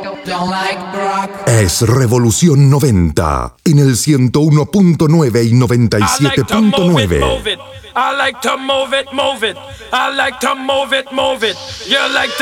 Es Revolución 90 en el 101.9 y 97.9. I like to move it, move it. I like to move it, move it. You like